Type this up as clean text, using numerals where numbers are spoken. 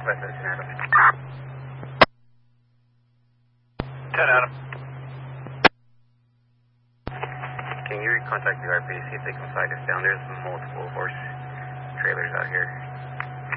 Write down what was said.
Southwest of 10 Adam. 10 Adam. Can you contact the RP, see if they can flag us down? There's multiple horse trailers out here.